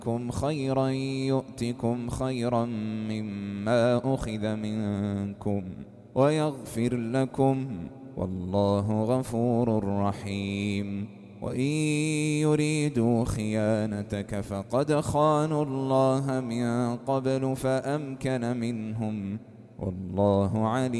يؤتكم خيرا يؤتكم خيرا مما أخذ منكم ويغفر لكم والله غفور رحيم. وإن يريدوا خيانتك فقد خانوا الله من قبل فأمكن منهم والله عليم.